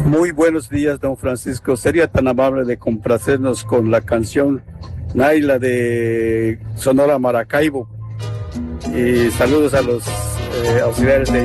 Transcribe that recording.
Muy buenos días, don Francisco. ¿Sería tan amable de complacernos con la canción Naila de Sonora Maracaibo? Y saludos a los auxiliares de